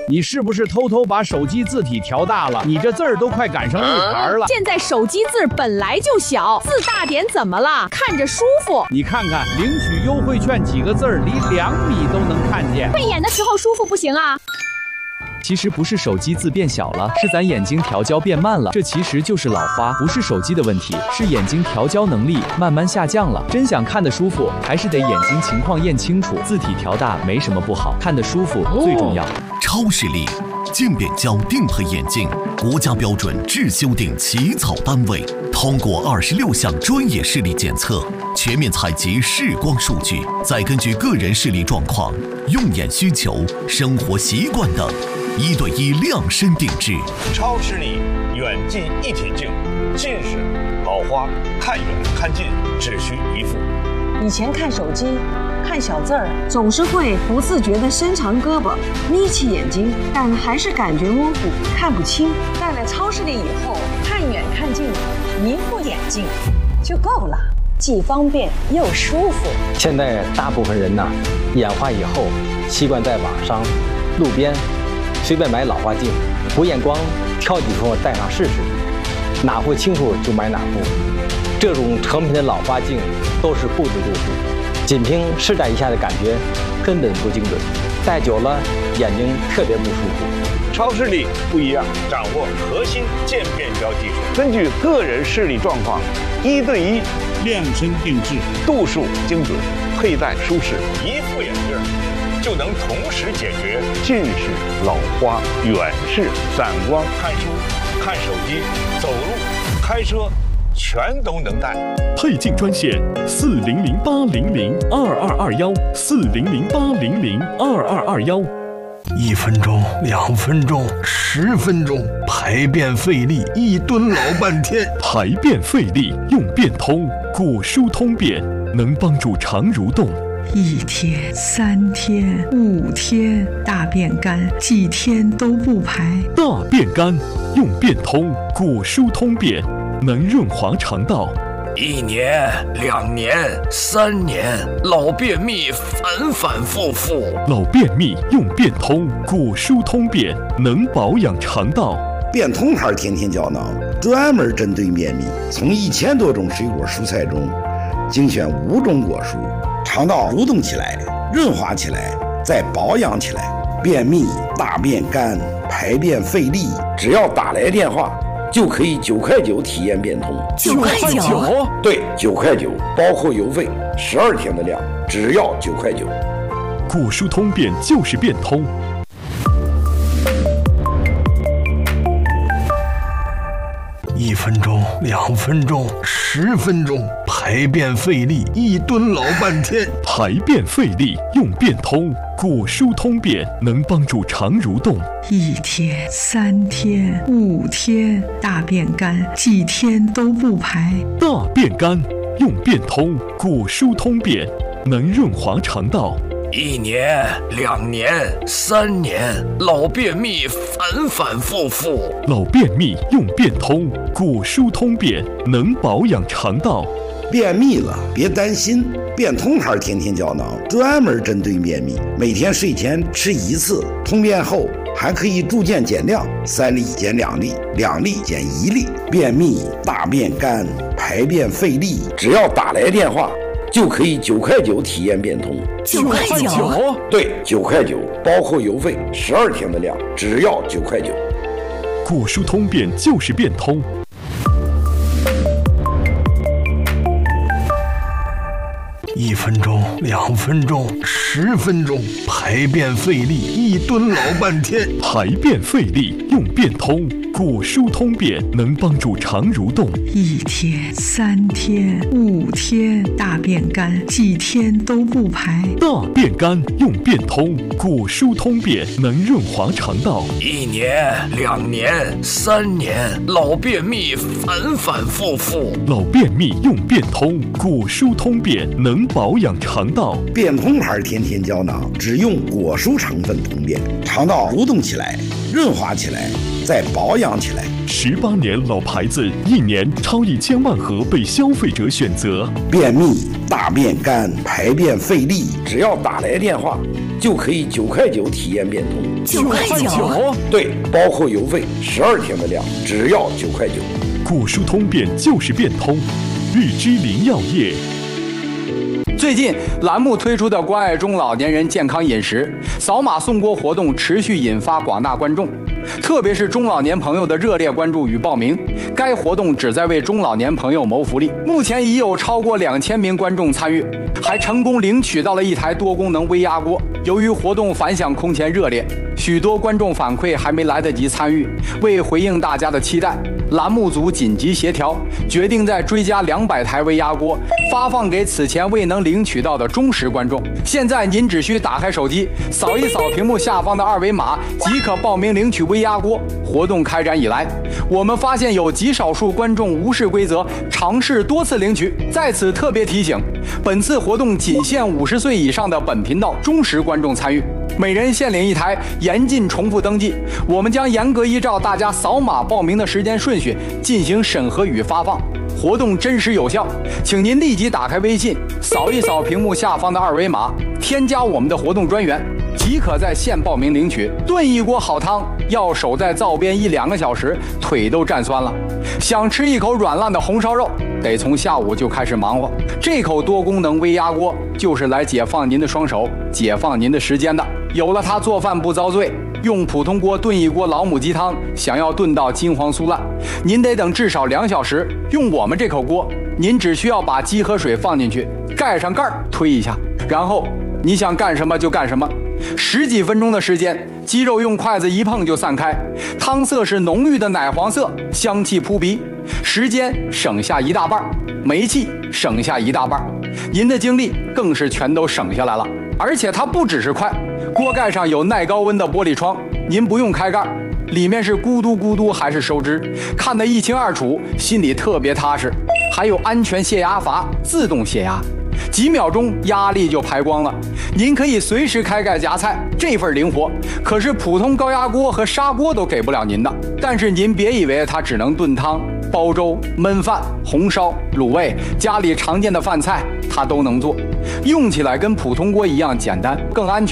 你是不是偷偷把手机字体调大了？你这字儿都快赶上日牌了。 现在手机字本来就小，字大点怎么了？看着舒服。 你看看领取优惠券几个字儿，离2米都能看见。 背眼的时候舒服不行啊。 其实不是手机字变小了，是咱眼睛调焦变慢了。这其实就是老花，不是手机的问题，是眼睛调焦能力慢慢下降了。真想看得舒服，还是得眼睛情况验清楚。字体调大没什么不好，看得舒服最重要。 超视力渐变焦定配眼镜，国家标准质修订起草单位，通过26项专业视力检测，全面采集视光数据，再根据个人视力状况、用眼需求、生活习惯等，1对1量身定制。 超视力远近一体镜，近视、老花、看远看近只需一副。 以前看手机看小字儿，总是会不自觉地伸长胳膊眯起眼睛，但还是感觉模糊看不清。戴了超视力以后，看远看近一副眼镜就够了，既方便又舒服。 现在大部分人呢，眼花以后习惯在网上、路边随便买老花镜，不验光挑几副戴上试试，哪副清楚就买哪副。这种成品的老花镜都是不知度数，仅凭试戴一下的感觉根本不精准，戴久了眼睛特别不舒服。 超视力不一样，掌握核心渐变焦技术，根据个人视力状况，1对1量身定制，度数精准，佩戴舒适，一副眼镜就能同时解决近视、老花、远视、散光、看书、看手机、走路、开车，全都能戴。 配镜专线4008002221，4008002221。 1分钟、2分钟、10分钟，排便费力，一蹲老半天。 排便费力用便通，果蔬通便能帮助肠蠕动。 1天、3天、5天，大便干，几天都不排。 大便干用便通，果蔬通便能润滑肠道。 1年、2年、3年，老便秘反反复复。 老便秘用便通，果蔬通便能保养肠道。 便通牌天天胶囊专门针对便秘，从1000多种水果蔬菜中精选5种果蔬，肠道蠕动起来，润滑起来，再保养起来。便秘、大便干、排便费力，只要打来电话就可以9块9体验便通。 9块9？ 对，9块9，包括邮费，12天的量，只要9块9。 果蔬通便就是便通。 1分钟、2分钟、10分钟，排便费力，一蹲老半天。 排便费力用便通，果蔬通便能帮助肠蠕动。 1天、3天、5天，大便干，几天都不排。 大便干用便通，果蔬通便能润滑肠道。 1年、2年、3年，老便秘反反复复。 老便秘用便通，果蔬通便能保养肠道。 便秘了别担心，便通牌天天胶囊专门针对便秘，每天睡前吃1次，通便后还可以逐渐减量，3粒减2粒，2粒减1粒。便秘、大便干、排便费力，只要打来电话就可以9块9体验便通。 9块9？ 对，9块9，包括邮费12天的量，只要9块9。 果蔬通便就是便通。 1分钟、2分钟、10分钟，排便费力，一蹲老半天。 排便费力用便通，果蔬通便能帮助肠蠕动。 1天、3天、5天，大便干，几天都不排。 大便干用便通，果蔬通便能润滑肠道。 1年、2年、3年，老便秘反反复复。 老便秘用便通，果蔬通便能保养肠道。 便通牌天天胶囊只用果蔬成分通便，肠道蠕动起来，润滑起来，再保养起来。 18年老牌子，1年超1000万盒被消费者选择。 便秘、大便干、排便费力，只要打来电话就可以9块9体验变通。 9块9？ 对，包括邮费，12天的量只要9块9。 古书通便就是变通，日之林药业。 最近栏目推出的关爱中老年人健康饮食扫码送锅活动持续引发广大观众，特别是中老年朋友的热烈关注与报名。该活动旨在为中老年朋友谋福利，目前已有超过2000名观众参与，还成功领取到了一台多功能微压锅。由于活动反响空前热烈，许多观众反馈还没来得及参与。为回应大家的期待，栏目组紧急协调，决定再追加200台微压锅，发放给此前未能领取到的忠实观众。现在您只需打开手机，扫一扫屏幕下方的2维码，即可报名领取微压锅。活动开展以来，我们发现有极少数观众无视规则，尝试多次领取。在此特别提醒，本次活动仅限50岁以上的本频道忠实观众参与，每人限领1台，严禁重复登记。我们将严格依照大家扫码报名的时间顺序进行审核与发放。活动真实有效，请您立即打开微信，扫一扫屏幕下方的2维码，添加我们的活动专员，即可在线报名领取。炖一锅好汤要守在灶边1-2个小时，腿都站酸了。想吃一口软烂的红烧肉，得从下午就开始忙活。这口多功能微压锅就是来解放您的双手，解放您的时间的。有了它，做饭不遭罪。用普通锅炖一锅老母鸡汤，想要炖到金黄酥烂，您得等至少2小时。用我们这口锅，您只需要把鸡和水放进去，盖上盖儿，推一下，然后你想干什么就干什么。10几分钟的时间，鸡肉用筷子一碰就散开，汤色是浓郁的奶黄色，香气扑鼻。时间省下1大半，煤气省下1大半，您的精力更是全都省下来了。而且它不只是快，锅盖上有耐高温的玻璃窗，您不用开盖，里面是咕嘟咕嘟还是收汁，看得一清二楚，心里特别踏实。还有安全泄压阀，自动泄压，几秒钟压力就排光了。您可以随时开盖夹菜，这份灵活可是普通高压锅和砂锅都给不了您的。但是您别以为它只能炖汤、煲粥、焖饭、红烧、卤味，家里常见的饭菜它都能做，用起来跟普通锅一样简单，更安全。